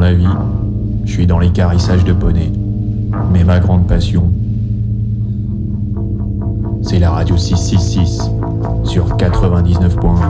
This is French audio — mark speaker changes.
Speaker 1: ma vie, je suis dans les carissages de poney. Mais ma grande passion, c'est la radio 666 sur 99.1.